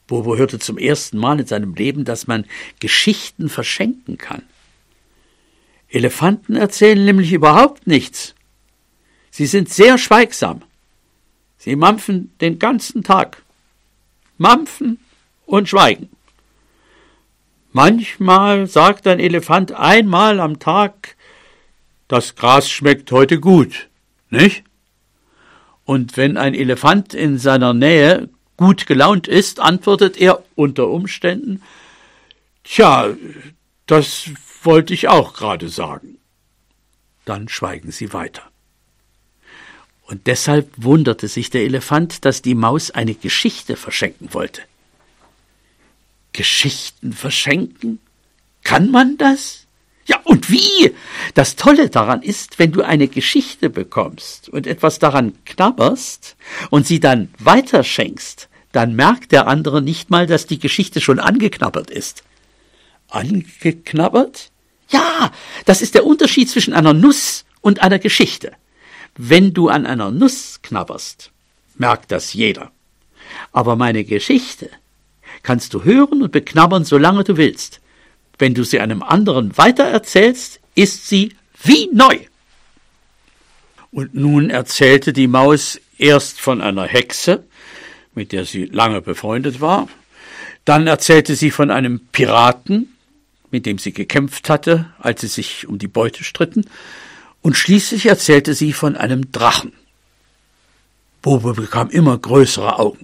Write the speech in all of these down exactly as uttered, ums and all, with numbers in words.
Bobo hörte zum ersten Mal in seinem Leben, dass man Geschichten verschenken kann. Elefanten erzählen nämlich überhaupt nichts. Sie sind sehr schweigsam. Sie mampfen den ganzen Tag. Mampfen und schweigen. Manchmal sagt ein Elefant einmal am Tag, das Gras schmeckt heute gut, nicht? Und wenn ein Elefant in seiner Nähe gut gelaunt ist, antwortet er unter Umständen, tja, das wollte ich auch gerade sagen. Dann schweigen sie weiter. Und deshalb wunderte sich der Elefant, dass die Maus eine Geschichte verschenken wollte. Geschichten verschenken? Kann man das? Ja, und wie? Das Tolle daran ist, wenn du eine Geschichte bekommst und etwas daran knabberst und sie dann weiterschenkst, dann merkt der andere nicht mal, dass die Geschichte schon angeknabbert ist. Angeknabbert? Ja, das ist der Unterschied zwischen einer Nuss und einer Geschichte. Wenn du an einer Nuss knabberst, merkt das jeder. Aber meine Geschichte kannst du hören und beknabbern, solange du willst. Wenn du sie einem anderen weitererzählst, ist sie wie neu. Und nun erzählte die Maus erst von einer Hexe, mit der sie lange befreundet war. Dann erzählte sie von einem Piraten, mit dem sie gekämpft hatte, als sie sich um die Beute stritten. Und schließlich erzählte sie von einem Drachen. Bobo bekam immer größere Augen.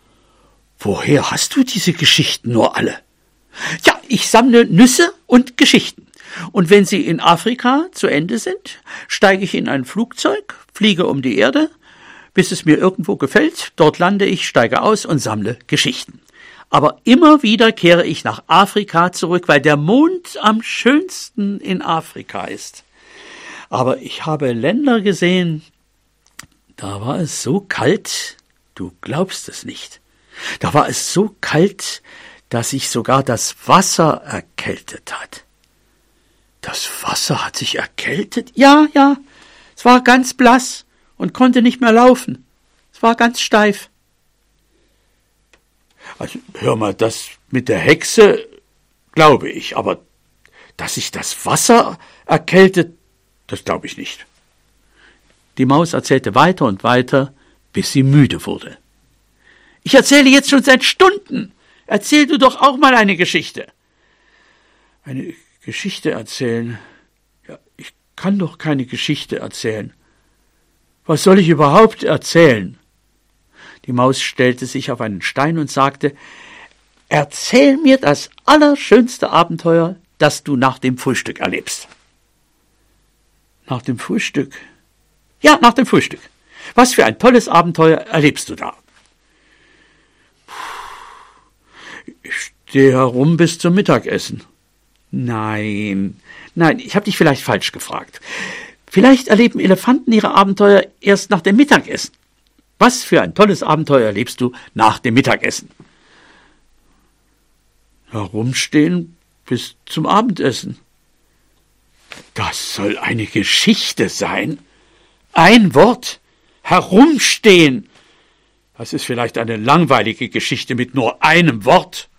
Woher hast du diese Geschichten nur alle? Ja, ich sammle Nüsse und Geschichten. Und wenn sie in Afrika zu Ende sind, steige ich in ein Flugzeug, fliege um die Erde, bis es mir irgendwo gefällt. Dort lande ich, steige aus und sammle Geschichten. Aber immer wieder kehre ich nach Afrika zurück, weil der Mond am schönsten in Afrika ist. Aber ich habe Länder gesehen, da war es so kalt, du glaubst es nicht. Da war es so kalt, dass sich sogar das Wasser erkältet hat. Das Wasser hat sich erkältet? Ja, ja, es war ganz blass und konnte nicht mehr laufen. Es war ganz steif. Also, hör mal, das mit der Hexe glaube ich, aber dass sich das Wasser erkältet, das glaube ich nicht. Die Maus erzählte weiter und weiter, bis sie müde wurde. Ich erzähle jetzt schon seit Stunden. Erzähl du doch auch mal eine Geschichte. Eine Geschichte erzählen? Ja, ich kann doch keine Geschichte erzählen. Was soll ich überhaupt erzählen? Die Maus stellte sich auf einen Stein und sagte, erzähl mir das allerschönste Abenteuer, das du nach dem Frühstück erlebst. Nach dem Frühstück? Ja, nach dem Frühstück. Was für ein tolles Abenteuer erlebst du da? Ich stehe herum bis zum Mittagessen. Nein, nein, ich habe dich vielleicht falsch gefragt. Vielleicht erleben Elefanten ihre Abenteuer erst nach dem Mittagessen. Was für ein tolles Abenteuer erlebst du nach dem Mittagessen? Herumstehen bis zum Abendessen. Das soll eine Geschichte sein? Ein Wort? Herumstehen? Das ist vielleicht eine langweilige Geschichte mit nur einem Wort.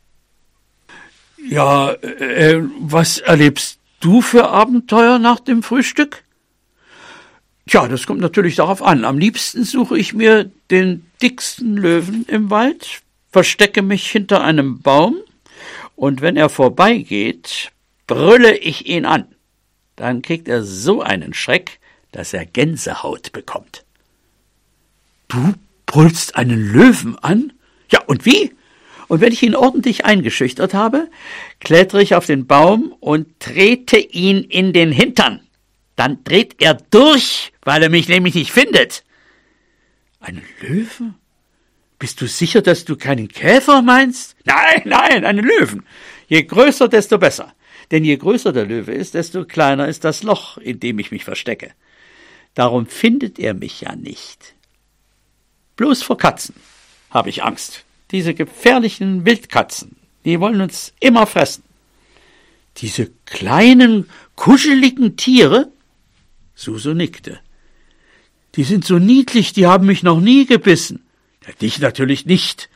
Ja, äh, was erlebst du für Abenteuer nach dem Frühstück? Tja, das kommt natürlich darauf an. Am liebsten suche ich mir den dicksten Löwen im Wald, verstecke mich hinter einem Baum, und wenn er vorbeigeht, brülle ich ihn an. Dann kriegt er so einen Schreck, dass er Gänsehaut bekommt. Du brüllst einen Löwen an? Ja, und wie? Und wenn ich ihn ordentlich eingeschüchtert habe, klettere ich auf den Baum und trete ihn in den Hintern. Dann dreht er durch, weil er mich nämlich nicht findet. Einen Löwen? Bist du sicher, dass du keinen Käfer meinst? Nein, nein, einen Löwen. Je größer, desto besser. Denn je größer der Löwe ist, desto kleiner ist das Loch, in dem ich mich verstecke. Darum findet er mich ja nicht. Bloß vor Katzen habe ich Angst. Diese gefährlichen Wildkatzen, die wollen uns immer fressen. Diese kleinen, kuscheligen Tiere? Suso nickte. Die sind so niedlich, die haben mich noch nie gebissen. Ja, dich natürlich nicht.